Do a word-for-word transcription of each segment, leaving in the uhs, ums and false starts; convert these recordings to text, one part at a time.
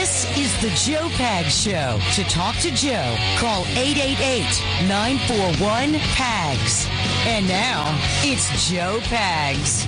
This is the Joe Pags Show. To talk to Joe, call eight eight eight, nine four one, P A G S. And now, it's Joe Pags.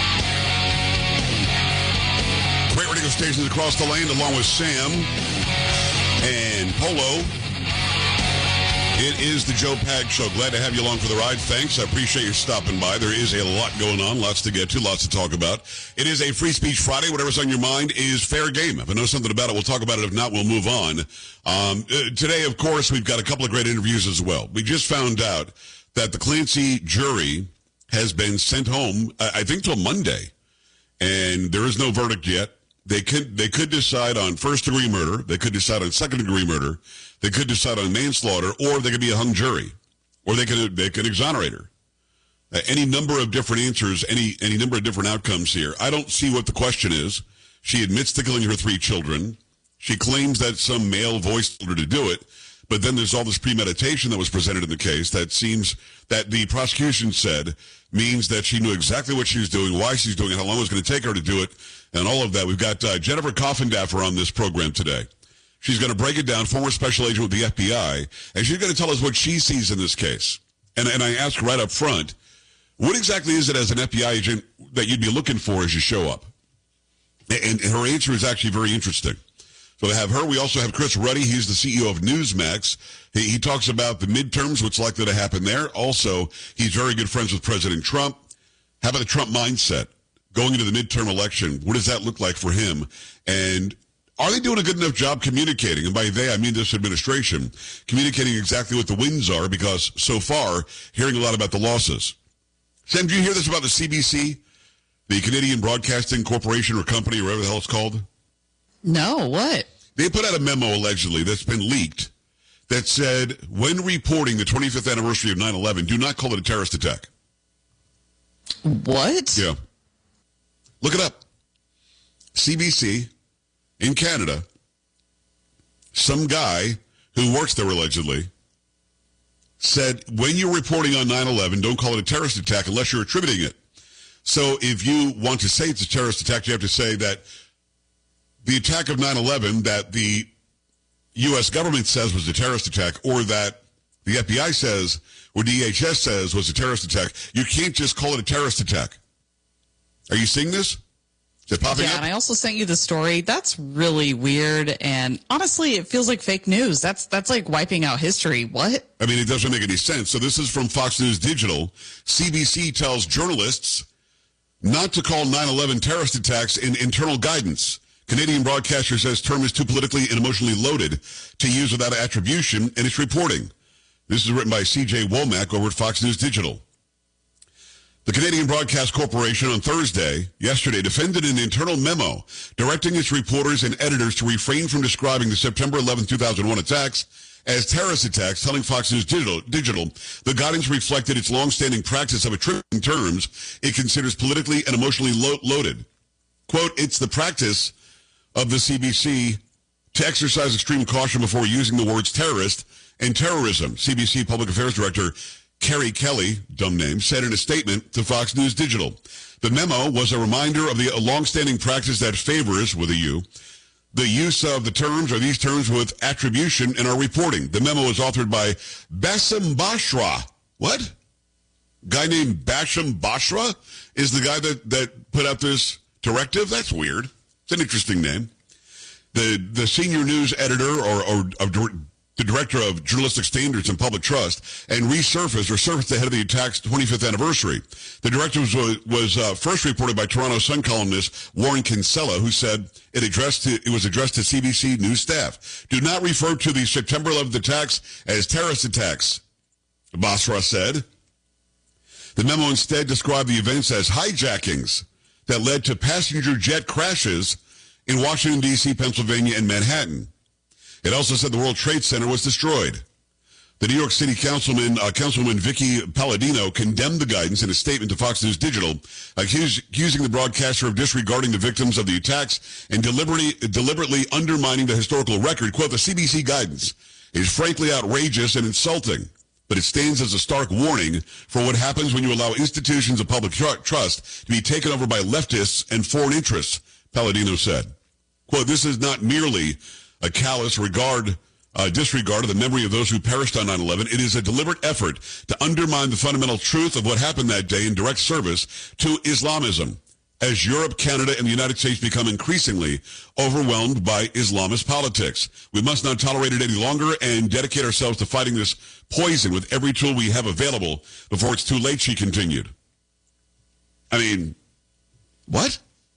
Great radio stations across the land, along with Sam and Polo. It is the Joe Pags Show. Glad to have you along for the ride. Thanks. I appreciate you stopping by. There is a lot going on, lots to get to, lots to talk about. It is a Free Speech Friday. Whatever's on your mind is fair game. If I know something about it, we'll talk about it. If not, we'll move on. Um, uh, today, of course, we've got a couple of great interviews as well. We just found out that the Clancy jury has been sent home, I think, till Monday. And there is no verdict yet. They could they could decide on first-degree murder. They could decide on second-degree murder. They could decide on manslaughter, or they could be a hung jury, or they could they could exonerate her. Uh, any number of different answers, any any number of different outcomes here. I don't see what the question is. She admits to killing her three children. She claims that some male voice told her to do it, but then there's all this premeditation that was presented in the case that seems that the prosecution said means that she knew exactly what she was doing, why she's doing it, how long it was going to take her to do it, and all of that. We've got uh, Jennifer Coffindaffer on this program today. She's going to break it down, former special agent with the F B I, and she's going to tell us what she sees in this case. And, and I ask right up front, what exactly is it as an F B I agent that you'd be looking for as you show up? And, and her answer is actually very interesting. So to have her, we also have Chris Ruddy. He's the C E O of Newsmax. He, he talks about the midterms, what's likely to happen there. Also, he's very good friends with President Trump. How about the Trump mindset? Going into the midterm election, what does that look like for him? And are they doing a good enough job communicating? And by they, I mean this administration, communicating exactly what the wins are, because so far, hearing a lot about the losses. Sam, did you hear this about the C B C, the Canadian Broadcasting Corporation or Company, or whatever the hell it's called? No, what? They put out a memo, allegedly, that's been leaked, that said, when reporting the twenty-fifth anniversary of nine eleven, do not call it a terrorist attack. What? Yeah. Look it up. C B C in Canada, some guy who works there allegedly said, when you're reporting on nine eleven, don't call it a terrorist attack unless you're attributing it. So if you want to say it's a terrorist attack, you have to say that the attack of nine eleven that the U S government says was a terrorist attack, or that the F B I says or D H S says was a terrorist attack. You can't just call it a terrorist attack. Are you seeing this? Is it popping yeah, up? and I also sent you the story. That's really weird, and honestly, it feels like fake news. That's that's like wiping out history. What? I mean, it doesn't make any sense. So this is from Fox News Digital. C B C tells journalists not to call nine eleven terrorist attacks in internal guidance. Canadian broadcaster says term is too politically and emotionally loaded to use without attribution in its reporting. This is written by C J Womack over at Fox News Digital. The Canadian Broadcast Corporation on Thursday, yesterday, defended an internal memo directing its reporters and editors to refrain from describing the September eleventh, two thousand one attacks as terrorist attacks, telling Fox News Digital, Digital the guidance reflected its longstanding practice of attributing terms it considers politically and emotionally lo- loaded. Quote, it's the practice of the C B C to exercise extreme caution before using the words terrorist and terrorism, C B C Public Affairs Director Kerry Kelly, dumb name, said in a statement to Fox News Digital. The memo was a reminder of the longstanding practice that favors, with a U, the use of the terms or these terms with attribution in our reporting. The memo was authored by Bassem Bashra. What? Guy named Bassem Bashra is the guy that, that put out this directive? That's weird. It's an interesting name. The the senior news editor or, or, or the director of journalistic standards and public trust and resurfaced or surfaced ahead of the attack's twenty-fifth anniversary. The directive was, was uh, first reported by Toronto Sun columnist Warren Kinsella, who said it addressed to, it was addressed to C B C News staff. Do not refer to the September eleventh attacks as terrorist attacks, Basra said. The memo instead described the events as hijackings that led to passenger jet crashes in Washington, D C, Pennsylvania, and Manhattan. It also said the World Trade Center was destroyed. The New York City Councilman, uh, Councilwoman Vicky Palladino condemned the guidance in a statement to Fox News Digital, accused, accusing the broadcaster of disregarding the victims of the attacks and deliberately, deliberately undermining the historical record. Quote, the C B C guidance is frankly outrageous and insulting, but it stands as a stark warning for what happens when you allow institutions of public tr- trust to be taken over by leftists and foreign interests, Palladino said. Quote, this is not merely a callous regard, uh, disregard of the memory of those who perished on nine eleven. It is a deliberate effort to undermine the fundamental truth of what happened that day in direct service to Islamism, as Europe, Canada, and the United States become increasingly overwhelmed by Islamist politics. We must not tolerate it any longer and dedicate ourselves to fighting this poison with every tool we have available before it's too late, she continued. I mean, what?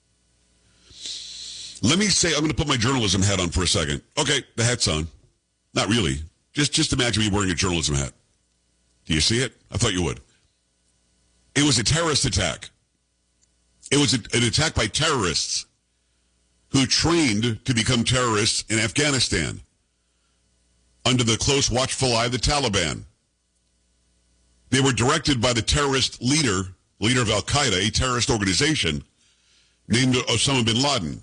Let me say, I'm going to put my journalism hat on for a second. Okay, the hat's on. Not really. Just, just imagine me wearing a journalism hat. Do you see it? I thought you would. It was a terrorist attack. It was a, an attack by terrorists who trained to become terrorists in Afghanistan under the close watchful eye of the Taliban. They were directed by the terrorist leader, leader of Al-Qaeda, a terrorist organization named Osama bin Laden.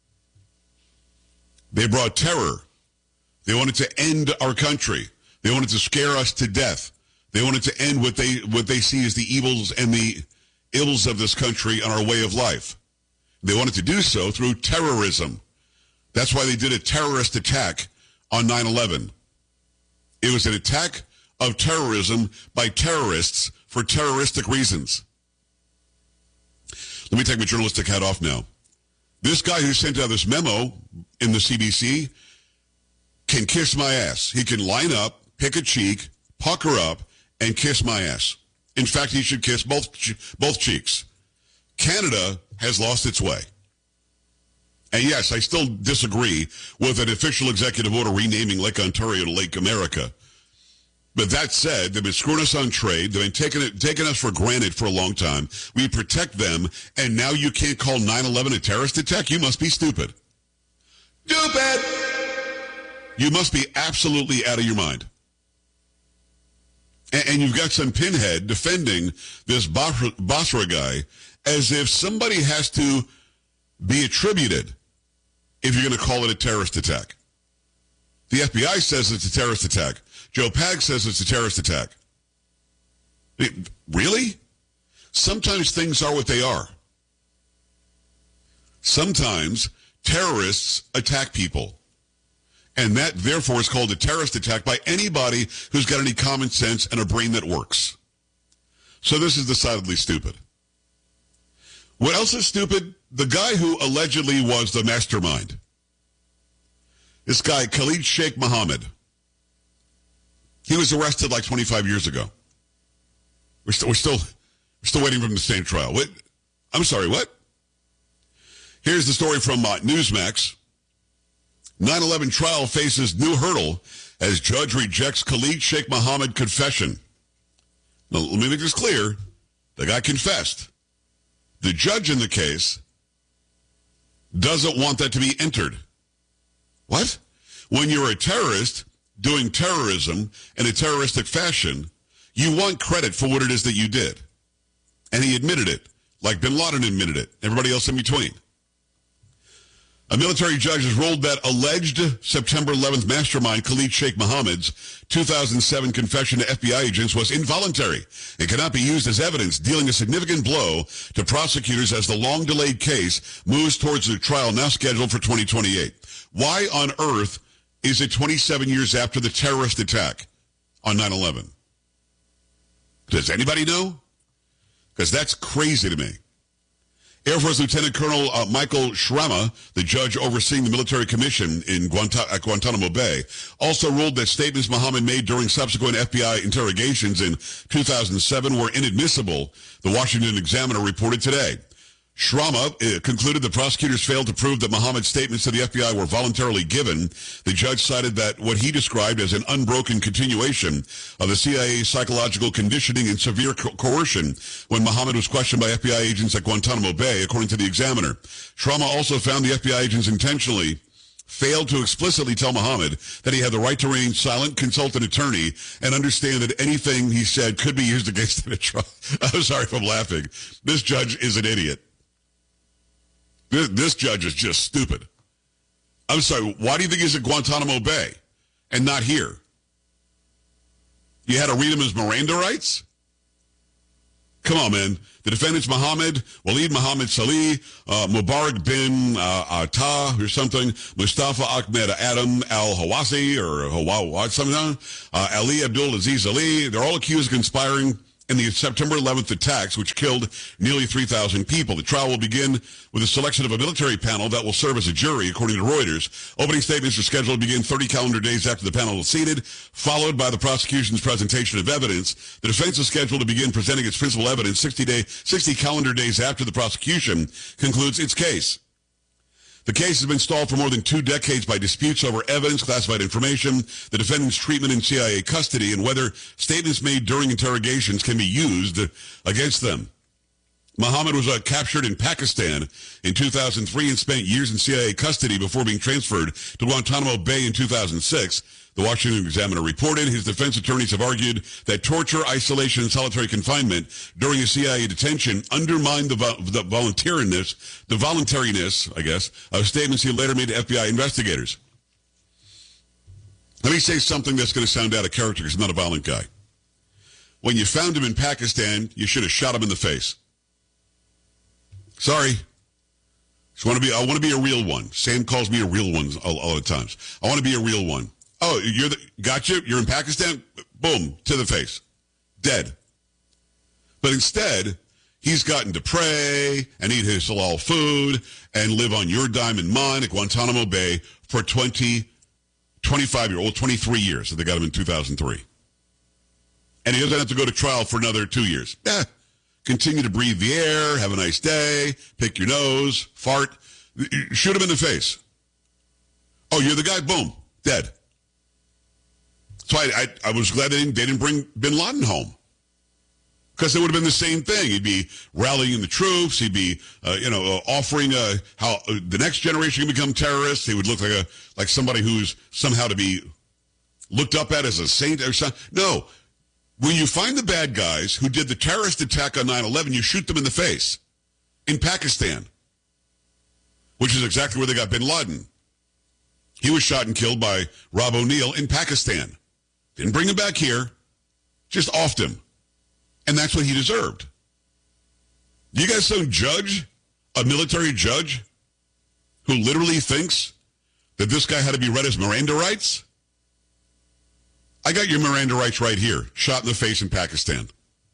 They brought terror. They wanted to end our country. They wanted to scare us to death. They wanted to end what they what they see as the evils and the ills of this country and our way of life. They wanted to do so through terrorism. That's why they did a terrorist attack on nine eleven. It was an attack of terrorism by terrorists for terroristic reasons. Let me take my journalistic hat off now. This guy who sent out this memo in the C B C can kiss my ass. He can line up, pick a cheek, pucker up, and kiss my ass. In fact, he should kiss both both cheeks. Canada has lost its way. And yes, I still disagree with an official executive order renaming Lake Ontario to Lake America. But that said, they've been screwing us on trade. They've been taking it, taking us for granted for a long time. We protect them, and now you can't call nine eleven a terrorist attack? You must be stupid. Stupid! You must be absolutely out of your mind. And, and you've got some pinhead defending this Basra guy as if somebody has to be attributed if you're going to call it a terrorist attack. The F B I says it's a terrorist attack. Joe Pag says it's a terrorist attack. It, really? Sometimes things are what they are. Sometimes terrorists attack people. And that, therefore, is called a terrorist attack by anybody who's got any common sense and a brain that works. So this is decidedly stupid. What else is stupid? The guy who allegedly was the mastermind. This guy, Khalid Sheikh Mohammed. He was arrested like twenty-five years ago. We're still, we're still, we're still waiting for him to stand trial. What? I'm sorry, what? Here's the story from uh, Newsmax. nine eleven trial faces new hurdle as judge rejects Khalid Sheikh Mohammed confession. Now, let me make this clear. The guy confessed. The judge in the case doesn't want that to be entered. What? When you're a terrorist doing terrorism in a terroristic fashion, you want credit for what it is that you did. And he admitted it, like bin Laden admitted it, everybody else in between. A military judge has ruled that alleged September eleventh mastermind Khalid Sheikh Mohammed's two thousand seven confession to F B I agents was involuntary and cannot be used as evidence, dealing a significant blow to prosecutors as the long-delayed case moves towards a trial now scheduled for twenty twenty-eight. Why on earth is it twenty-seven years after the terrorist attack on nine eleven? Does anybody know? Because that's crazy to me. Air Force Lieutenant Colonel uh, Michael Shrama, the judge overseeing the military commission in Guanta- at Guantanamo Bay, also ruled that statements Mohammed made during subsequent F B I interrogations in two thousand seven were inadmissible, the Washington Examiner reported today. Shrama uh, concluded the prosecutors failed to prove that Mohammed's statements to the F B I were voluntarily given. The judge cited that what he described as an unbroken continuation of the C I A psychological conditioning and severe co- coercion when Mohammed was questioned by F B I agents at Guantanamo Bay, according to the Examiner. Shrama also found the F B I agents intentionally failed to explicitly tell Mohammed that he had the right to remain silent, consult an attorney, and understand that anything he said could be used against him at trial. I'm sorry if I'm laughing. This judge is an idiot. This, this judge is just stupid. I'm sorry, why do you think he's at Guantanamo Bay and not here? You had to read him his Miranda rights? Come on, man. The defendants, Mohammed, Walid Mohammed Salih, uh, Mubarak bin uh, Atta or something, Mustafa Ahmed Adam al-Hawasi or Hawawa, something, uh, Ali Abdul Aziz Ali. They're all accused of conspiring in the September eleventh attacks, which killed nearly three thousand people. The trial will begin with a selection of a military panel that will serve as a jury, according to Reuters. Opening statements are scheduled to begin thirty calendar days after the panel is seated, followed by the prosecution's presentation of evidence. The defense is scheduled to begin presenting its principal evidence sixty, day, sixty calendar days after the prosecution concludes its case. The case has been stalled for more than two decades by disputes over evidence, classified information, the defendant's treatment in C I A custody, and whether statements made during interrogations can be used against them. Mohammed was uh, captured in Pakistan in two thousand three and spent years in C I A custody before being transferred to Guantanamo Bay in two thousand six. The Washington Examiner reported his defense attorneys have argued that torture, isolation, and solitary confinement during a C I A detention undermined the, vo- the voluntariness, the voluntariness, I guess, of statements he later made to F B I investigators. Let me say something that's going to sound out of character because I'm not a violent guy. When you found him in Pakistan, you should have shot him in the face. Sorry. Just want to be, I want to be a real one. Sam calls me a real one all, all the times. I want to be a real one. Oh, you're the, got you? You're in Pakistan? Boom, to the face. Dead. But instead, he's gotten to pray and eat his halal food and live on your dime and mine at Guantanamo Bay for twenty, twenty-five years, old, twenty-three years. So they got him in two thousand three. And he doesn't have to go to trial for another two years. Eh, continue to breathe the air, have a nice day, pick your nose, fart, shoot him in the face. Oh, you're the guy? Boom, dead. So I, I, I was glad they didn't, they didn't bring bin Laden home. Because it would have been the same thing. He'd be rallying the troops. He'd be, uh, you know, uh, offering uh, how uh, the next generation can become terrorists. He would look like a like somebody who's somehow to be looked up at as a saint or something. No. When you find the bad guys who did the terrorist attack on nine eleven, you shoot them in the face. In Pakistan. Which is exactly where they got bin Laden. He was shot and killed by Rob O'Neill in Pakistan. Didn't bring him back here, just offed him. And that's what he deserved. Do you guys don't judge a military judge who literally thinks that this guy had to be read as Miranda rights? I got your Miranda rights right here, shot in the face in Pakistan.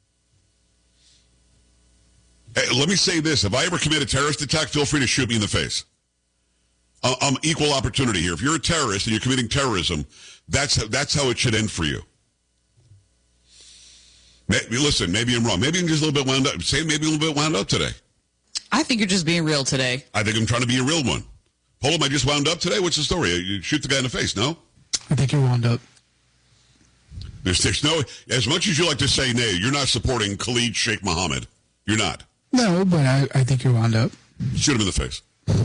Hey, let me say this. If I ever commit a terrorist attack, feel free to shoot me in the face. I'm equal opportunity here. If you're a terrorist and you're committing terrorism, that's how, that's how it should end for you. Maybe, listen, maybe I'm wrong. Maybe I'm just a little bit wound up. Say maybe a little bit wound up today. I think you're just being real today. I think I'm trying to be a real one. Polo, am I just wound up today? What's the story? You shoot the guy in the face, no? I think you're wound up. There's, there's no, as much as you like to say nay, you're not supporting Khalid Sheikh Mohammed. You're not. No, but I, I think you're wound up. Shoot him in the face.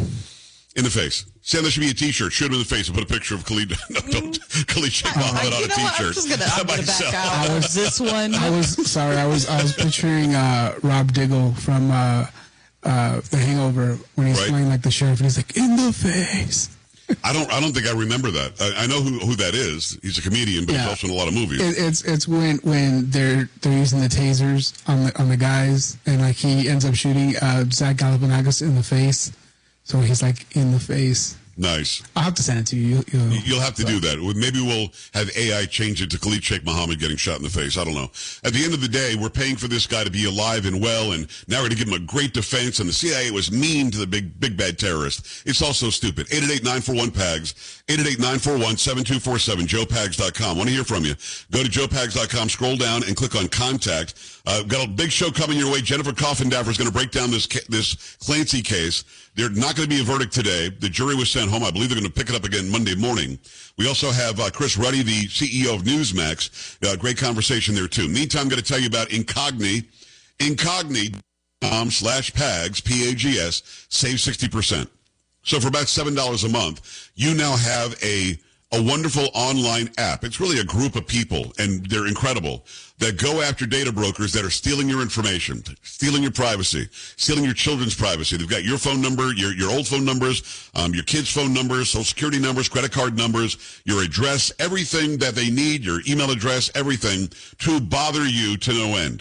In the face. Sam, there should be a T-shirt. Shoot him in the face and put a picture of Khalid, no, don't, Khalid Sheikh Mohammed on a T-shirt. What? I'm just gonna, I'm gonna back out. I was this one. I was sorry. I was I was picturing uh, Rob Diggle from uh, uh, The Hangover when he's right. playing like the sheriff and he's like in the face. I don't. I don't think I remember that. I, I know who, who that is. He's a comedian, but yeah. he's also in a lot of movies. It, it's it's when when they're they're using the tasers on the on the guys and like he ends up shooting uh, Zach Galifianakis in the face. So he's like in the face. Nice. I'll have to send it to you. You'll, You'll have to do that. Maybe we'll have A I change it to Khalid Sheikh Mohammed getting shot in the face. I don't know. At the end of the day, we're paying for this guy to be alive and well, and now we're going to give him a great defense, and the C I A was mean to the big big bad terrorist. It's all so stupid. eight eight eight, nine four one, P A G S, eight eight eight, nine four one, seven two four seven, joe pags dot com. Want to hear from you. Go to joe pags dot com, scroll down, and click on Contact. Uh, got a big show coming your way. Jennifer Coffindaffer is going to break down this this Clancy case. There's not going to be a verdict today. The jury was sent home. I believe they're going to pick it up again Monday morning. We also have uh, Chris Ruddy, the C E O of Newsmax. Uh, great conversation there, too. Meantime, I'm going to tell you about Incogni. Incogni dot com slash Pags, P A G S, save sixty percent. So for about seven dollars a month, you now have a a wonderful online app. It's really a group of people, and they're incredible, that go after data brokers that are stealing your information, stealing your privacy, stealing your children's privacy. They've got your phone number, your your old phone numbers, um, your kids' phone numbers, social security numbers, credit card numbers, your address, everything that they need, your email address, everything, to bother you to no end.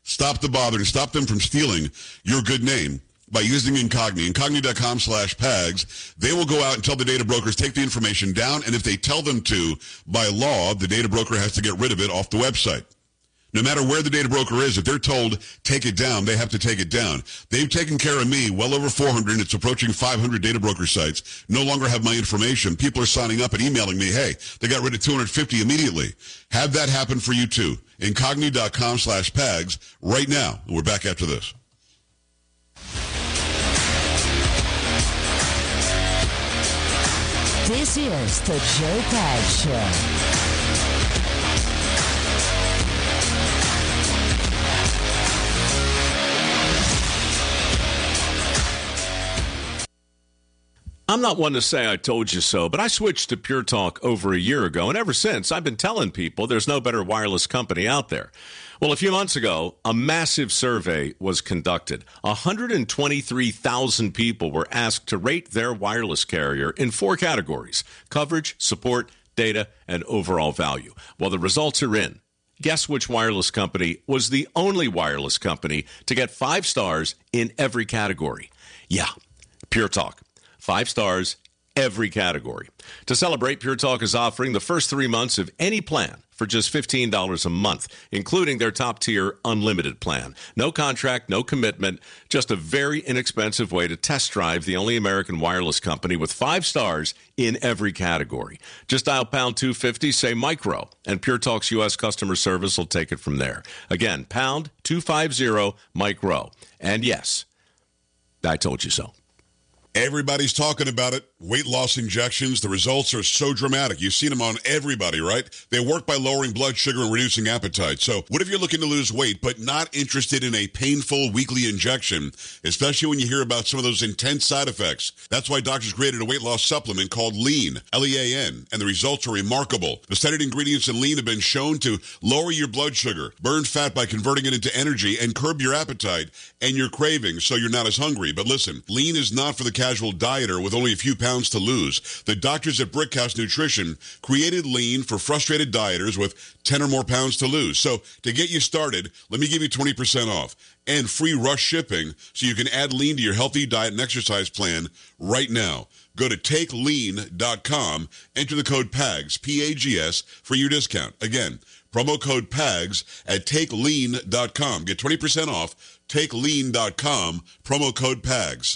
Stop the bother and stop them from stealing your good name by using Incogni. Incogni.com slash PAGS. They will go out and tell the data brokers, take the information down, and if they tell them to, by law, the data broker has to get rid of it off the website. No matter where the data broker is, if they're told, take it down, they have to take it down. They've taken care of me, well over four hundred, and it's approaching five hundred data broker sites. No longer have my information. People are signing up and emailing me, hey, they got rid of two hundred fifty immediately. Have that happen for you too. Incogni.com slash PAGS right now. And we're back after this. This is the Joe Pags Show. I'm not one to say I told you so, but I switched to Pure Talk over a year ago, and ever since, I've been telling people there's no better wireless company out there. Well, a few months ago, a massive survey was conducted. one hundred twenty-three thousand people were asked to rate their wireless carrier in four categories: coverage, support, data, and overall value. Well, the results are in. Guess which wireless company was the only wireless company to get five stars in every category? Yeah, Pure Talk. Five stars, every category. To celebrate, Pure Talk is offering the first three months of any plan for just fifteen dollars a month, including their top-tier unlimited plan. No contract, no commitment, just a very inexpensive way to test drive the only American wireless company with five stars in every category. Just dial pound two fifty, say micro, and Pure Talk's U S customer service will take it from there. Again, pound two fifty, micro. And yes, I told you so. Everybody's talking about it. Weight loss injections. The results are so dramatic. You've seen them on everybody, right? They work by lowering blood sugar and reducing appetite. So what if you're looking to lose weight but not interested in a painful weekly injection, especially when you hear about some of those intense side effects? That's why doctors created a weight loss supplement called Lean, L E A N, and the results are remarkable. The studied ingredients in Lean have been shown to lower your blood sugar, burn fat by converting it into energy, and curb your appetite and your cravings so you're not as hungry. But listen, Lean is not for the casual dieter with only a few pounds to lose. The doctors at Brickhouse Nutrition created Lean for frustrated dieters with ten or more pounds to lose. So to get you started, let me give you twenty percent off and free rush shipping so you can add Lean to your healthy diet and exercise plan right now. Go to take lean dot com, enter the code PAGS, P A G S, for your discount. Again, promo code PAGS at take lean dot com. Get twenty percent off, take lean dot com, promo code PAGS.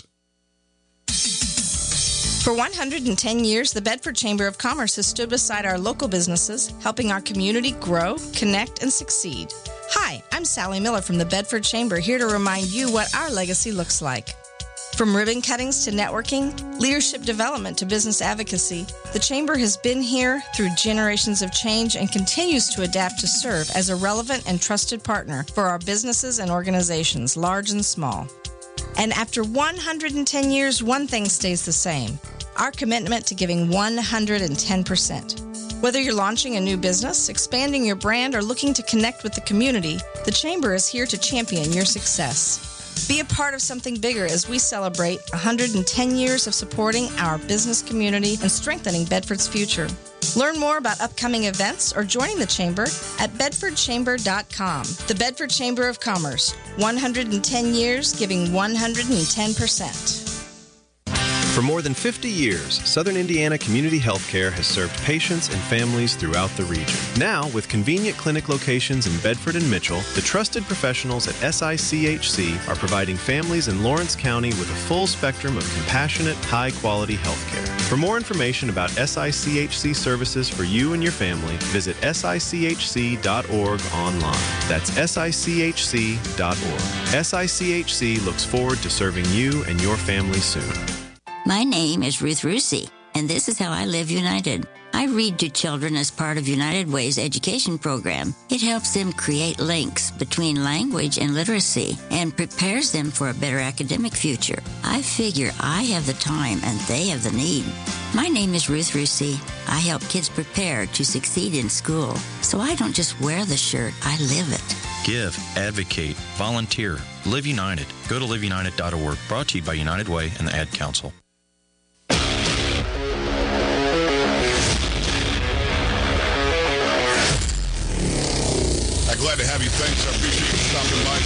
For one hundred ten years, the Bedford Chamber of Commerce has stood beside our local businesses, helping our community grow, connect, and succeed. Hi, I'm Sally Miller from the Bedford Chamber, here to remind you what our legacy looks like. From ribbon cuttings to networking, leadership development to business advocacy, the Chamber has been here through generations of change and continues to adapt to serve as a relevant and trusted partner for our businesses and organizations, large and small. And after one hundred ten years, one thing stays the same: our commitment to giving one hundred ten percent. Whether you're launching a new business, expanding your brand, or looking to connect with the community, the Chamber is here to champion your success. Be a part of something bigger as we celebrate one hundred ten years of supporting our business community and strengthening Bedford's future. Learn more about upcoming events or joining the Chamber at bedford chamber dot com. The Bedford Chamber of Commerce, one hundred ten years, giving one hundred ten percent. For more than fifty years, Southern Indiana Community Healthcare has served patients and families throughout the region. Now, with convenient clinic locations in Bedford and Mitchell, the trusted professionals at S I C H C are providing families in Lawrence County with a full spectrum of compassionate, high-quality healthcare. For more information about S I C H C services for you and your family, visit S I C H C dot org online. That's S I C H C dot org. S I C H C looks forward to serving you and your family soon. My name is Ruth Rusi, and this is how I live United. I read to children as part of United Way's education program. It helps them create links between language and literacy and prepares them for a better academic future. I figure I have the time and they have the need. My name is Ruth Rusi. I help kids prepare to succeed in school, so I don't just wear the shirt, I live it. Give, advocate, volunteer, Live United. Go to live united dot org. Brought to you by United Way and the Ad Council. Glad to have you. Thanks. I appreciate you stopping by.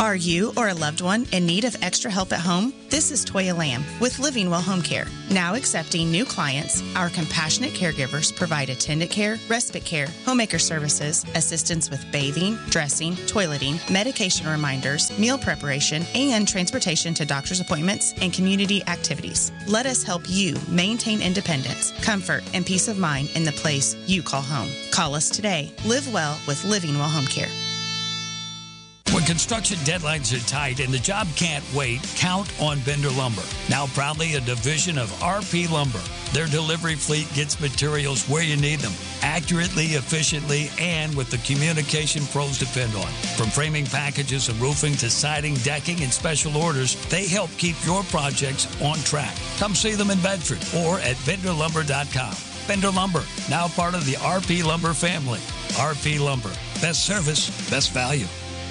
Are you or a loved one in need of extra help at home? This is Toya Lamb with Living Well Home Care. Now accepting new clients, our compassionate caregivers provide attendant care, respite care, homemaker services, assistance with bathing, dressing, toileting, medication reminders, meal preparation, and transportation to doctor's appointments and community activities. Let us help you maintain independence, comfort, and peace of mind in the place you call home. Call us today. Live well with Living Well Home Care. When construction deadlines are tight and the job can't wait, count on Bender Lumber. Now proudly a division of R P Lumber. Their delivery fleet gets materials where you need them, accurately, efficiently, and with the communication pros depend on. From framing packages and roofing to siding, decking, and special orders, they help keep your projects on track. Come see them in Bedford or at bender lumber dot com. Bender Lumber, now part of the R P Lumber family. R P Lumber, best service, best value.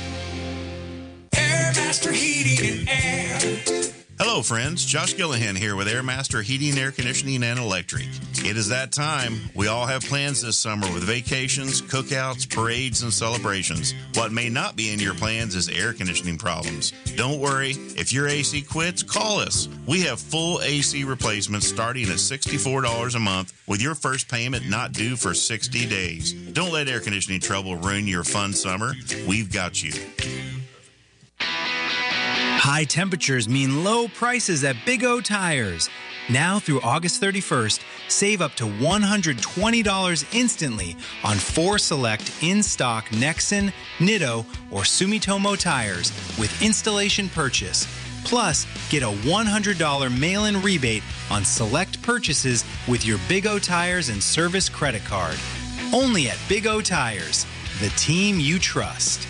Airmaster Heating and Air. Hello, friends. Josh Gillihan here with Airmaster Heating, Air Conditioning, and Electric. It is that time. We all have plans this summer with vacations, cookouts, parades, and celebrations. What may not be in your plans is air conditioning problems. Don't worry. If your A C quits, call us. We have full A C replacements starting at sixty-four dollars a month with your first payment not due for sixty days. Don't let air conditioning trouble ruin your fun summer. We've got you. High temperatures mean low prices at Big O Tires. Now through August thirty-first, save up to one hundred twenty dollars instantly on four select in-stock Nexen, Nitto, or Sumitomo tires with installation purchase. Plus, get a one hundred dollars mail-in rebate on select purchases with your Big O Tires and Service credit card. Only at Big O Tires, the team you trust.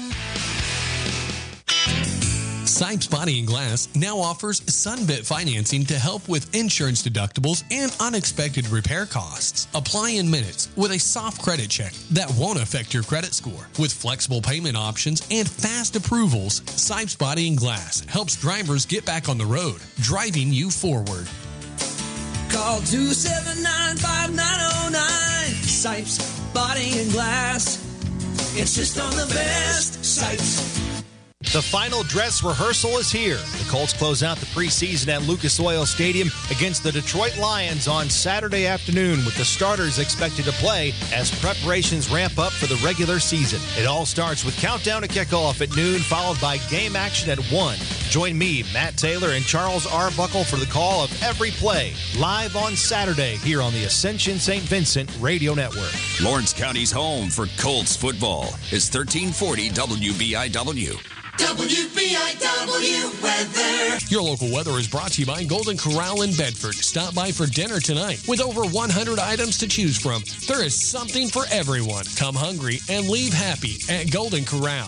Sipes Body and Glass now offers Sunbit financing to help with insurance deductibles and unexpected repair costs. Apply in minutes with a soft credit check that won't affect your credit score. With flexible payment options and fast approvals, Sipes Body and Glass helps drivers get back on the road, driving you forward. Call two seven nine, five nine oh nine. Sipes Body and Glass. It's just on the best. Sipes. The final dress rehearsal is here. The Colts close out the preseason at Lucas Oil Stadium against the Detroit Lions on Saturday afternoon, with the starters expected to play as preparations ramp up for the regular season. It all starts with countdown to kickoff at noon, followed by game action at one. Join me, Matt Taylor, and Charles Arbuckle for the call of every play, live on Saturday here on the Ascension Saint Vincent Radio Network. Lawrence County's home for Colts football is thirteen forty W B I W. W B I W weather. Your local weather is brought to you by Golden Corral in Bedford. Stop by for dinner tonight. With over one hundred items to choose from, there is something for everyone. Come hungry and leave happy at Golden Corral.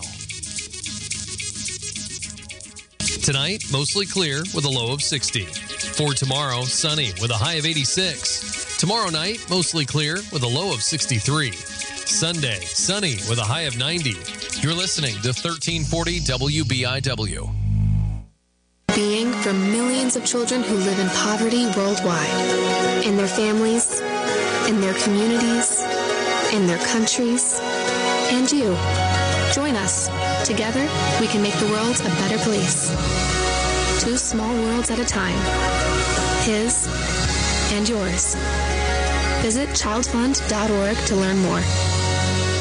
Tonight, mostly clear with a low of sixty. For tomorrow, sunny with a high of eighty-six. Tomorrow night, mostly clear with a low of sixty-three. Sunday, sunny with a high of ninety. You're listening to thirteen forty W B I W. Being from millions of children who live in poverty worldwide, in their families, in their communities, in their countries, and you. Join us. Together, we can make the world a better place. Two small worlds at a time. His and yours. Visit child fund dot org to learn more.